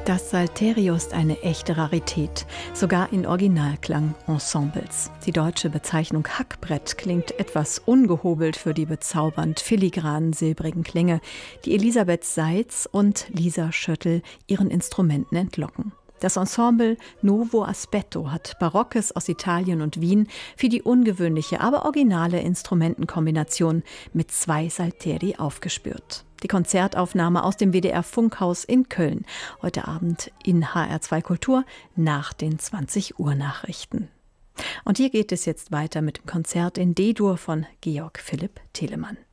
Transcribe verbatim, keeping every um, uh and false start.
Das Salterio ist eine echte Rarität, sogar in Originalklang-Ensembles. Die deutsche Bezeichnung Hackbrett klingt etwas ungehobelt für die bezaubernd filigranen silbrigen Klänge, die Elisabeth Seitz und Lisa Schöttl ihren Instrumenten entlocken. Das Ensemble Nuovo Aspetto hat Barockes aus Italien und Wien für die ungewöhnliche, aber originale Instrumentenkombination mit zwei Salteri aufgespürt. Die Konzertaufnahme aus dem W D R-Funkhaus in Köln. Heute Abend in H R zwei Kultur nach den zwanzig Uhr Nachrichten. Und hier geht es jetzt weiter mit dem Konzert in D-Dur von Georg Philipp Telemann.